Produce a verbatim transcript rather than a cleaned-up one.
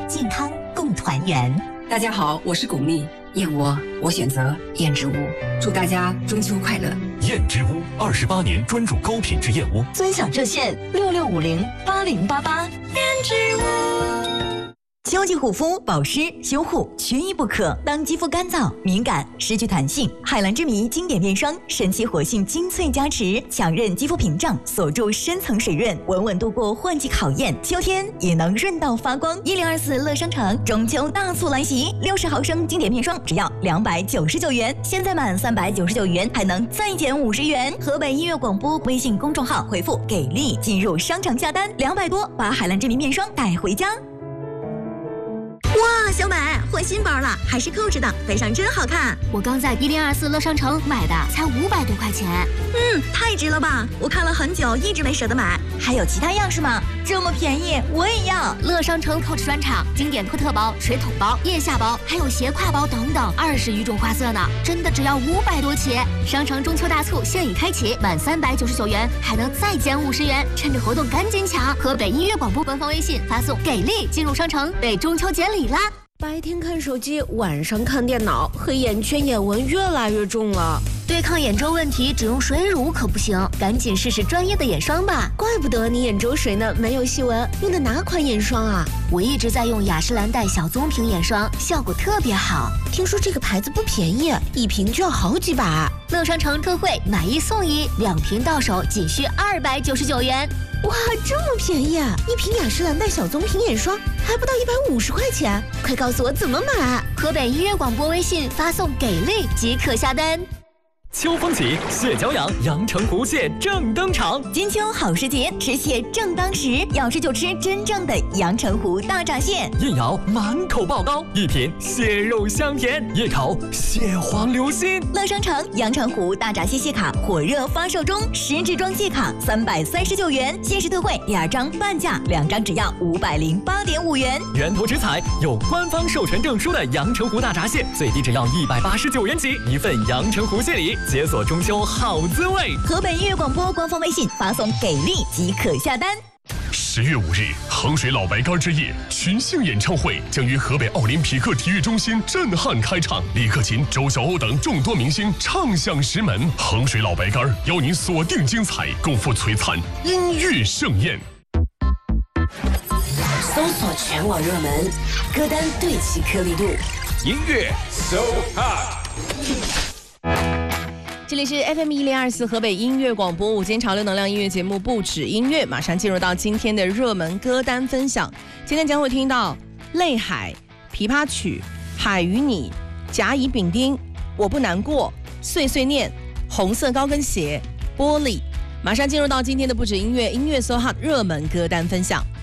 健康共团圆。 大家好，我是巩俐，燕窝我选择燕之屋，祝大家中秋快乐。 燕之屋二十八年专注高品质燕窝， 尊享热线六六五零八零八八。燕之屋。秋季护肤、保湿、修护缺一不可。当肌肤干燥、敏感、失去弹性，海蓝之谜经典面霜神奇活性精粹加持，强韧肌肤屏障，锁住深层水润，稳稳度过换季考验。秋天也能润到发光。一零二四乐商城中秋大促来袭，六十毫升经典面霜只要两百九十九元，现在满三百九十九元还能再减五十元。河北音乐广播微信公众号回复给力进入商场下单，两百多把海蓝之谜面霜带回家。哇，小美换新包了，还是扣着的，背上真好看。 我刚在一零二四乐商城买的，才五百多块钱。 嗯，太值了吧！我看了很久，一直没舍得买。还有其他样式吗？这么便宜，我也要。 乐商城扣着专场，经典托特包、水桶包、腋下包，还有斜挎包等等，二十余种花色呢，真的只要五百多起。商城中秋大促现已开启，满三百九十九元还能再减五十元，趁着活动赶紧抢！河北音乐广播官方微信发送“给力”进入商城，为中秋节礼啦！ 白天看手机，晚上看电脑，黑眼圈、眼纹越来越重了。 对抗眼周问题，只用水乳可不行，赶紧试试专业的眼霜吧。 怪不得你眼周水呢，没有细纹。用的哪款眼霜啊？ 我一直在用雅诗兰黛小棕瓶眼霜，效果特别好。 听说这个牌子不便宜，一瓶就要好几百。 乐商城特惠，买一送一，两瓶到手仅需二百九十九元。 哇，这么便宜啊！一瓶雅诗兰黛小棕瓶眼霜还不到一百五十块钱，快告诉我怎么买！ 河北音乐广播微信发送“给力”即可下单。 秋风起，蟹脚痒，阳澄湖蟹正登场。 金秋好时节，吃蟹正当时，要吃就吃真正的阳澄湖大闸蟹。 一咬满口爆膏，一品蟹肉香甜，一口蟹黄流心。 乐商城阳澄湖大闸蟹蟹卡火热发售中，十支装蟹卡三百三十九元，限时特惠，第二张半价，两张只要五百零八点五元。 源头直采，有官方授权证书的阳澄湖大闸蟹，最低只要一百八十九元起，一份阳澄湖蟹礼。解锁中秋好滋味。 河北音乐广播官方微信发送给力即可下单。 十月五日，衡水老白干之夜群星演唱会将于河北奥林匹克体育中心震撼开场，李克勤、周晓鸥等众多明星唱响石门。衡水老白干邀您锁定精彩，共赴璀璨音乐盛宴。 搜索全网热门歌单，对齐颗粒度， 音乐 so hot。 这里是 F M 一零二四河北音乐广播午间潮流能量音乐节目不止音乐，马上进入到今天的热门歌单分享。今天将会听到泪海、琵琶曲、海与你、甲乙丙丁、我不难过、碎碎念、红色高跟鞋、玻璃。马上进入到今天的不止音乐音乐 so hot 热门歌单分享。